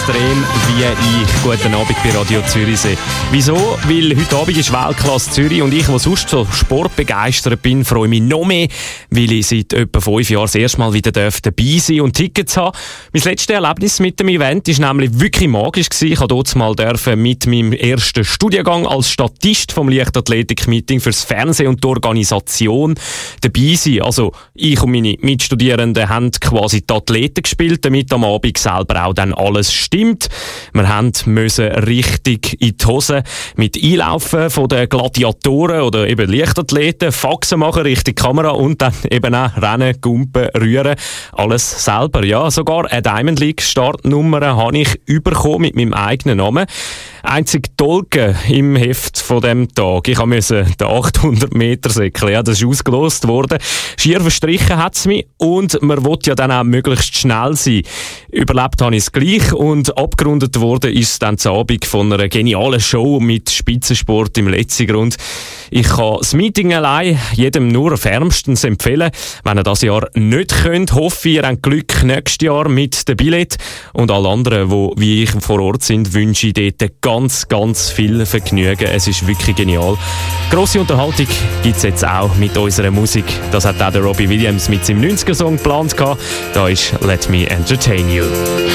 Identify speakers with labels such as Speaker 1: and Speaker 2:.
Speaker 1: Extrem wie ich. Guten Abend bei Radio Zürichsee. Wieso? Weil heute Abend ist Weltklasse Zürich und ich, der sonst so sportbegeistert bin, freue mich noch mehr, weil ich seit etwa 5 Jahren das erste Mal wieder dabei sein und Tickets haben. Mein letztes Erlebnis mit dem Event war nämlich wirklich magisch gewesen. Ich durfte dort mal mit meinem ersten Studiengang als Statist vom Leichtathletik-Meeting fürs Fernsehen und die Organisation dabei sein. Also ich und meine Mitstudierenden haben quasi die Athleten gespielt, damit am Abend selber auch dann alles stimmt. Wir müssen richtig in die Hose mit Einlaufen von den Gladiatoren oder eben Leichtathleten, Faxen machen, richtig Kamera und dann eben auch rennen, gumpen, rühren. Alles selber. Ja, sogar eine Diamond League Startnummer habe ich bekommen mit meinem eigenen Namen. Einzig Tolken im Heft von dem Tag. Ich musste den 800 Meter säckeln. Ja, das ist ausgelost worden. Schier verstrichen hat es mich und man will ja dann auch möglichst schnell sein. Überlebt habe ich es gleich und abgerundet worden ist es dann zu Abend von einer genialen Show mit Spitzensport im letzten Grund. Ich kann das Meeting allein jedem nur wärmstens empfehlen. Wenn ihr das Jahr nicht könnt, hoffe ich, ihr habt Glück nächstes Jahr mit dem Billett. Und alle anderen, die wie ich vor Ort sind, wünsche ich dort ganz, ganz viel Vergnügen. Es ist wirklich genial. Grosse Unterhaltung gibt es jetzt auch mit unserer Musik. Das hat auch der Robbie Williams mit seinem 90er-Song geplant. Da ist «Let Me Entertain You».